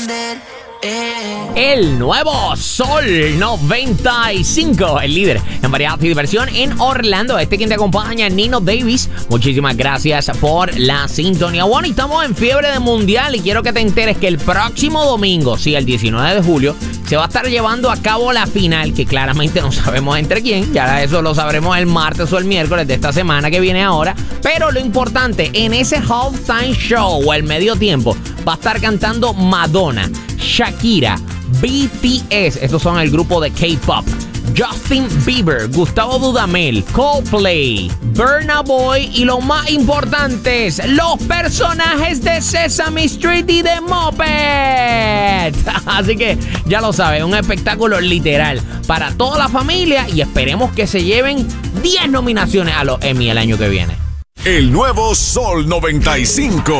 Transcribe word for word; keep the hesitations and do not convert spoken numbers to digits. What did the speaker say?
entender. El nuevo Sol noventa y cinco, el líder en variedad y diversión en Orlando. Este quien te acompaña, Nino Davis. Muchísimas gracias por la sintonía. Bueno, y estamos en fiebre de mundial y quiero que te enteres que el próximo domingo, sí, el diecinueve de julio, se va a estar llevando a cabo la final, que claramente no sabemos entre quién. Ya eso lo sabremos el martes o el miércoles de esta semana que viene ahora. Pero lo importante, en ese halftime show o el medio tiempo, va a estar cantando Madonna, Shakira, B T S, estos son el grupo de K-pop, Justin Bieber, Gustavo Dudamel, Coldplay, Burna Boy y los más importantes, los personajes de Sesame Street y de Muppet. Así que ya lo sabes, un espectáculo literal para toda la familia y esperemos que se lleven diez nominaciones a los Emmy el año que viene. El nuevo Sol noventa y cinco.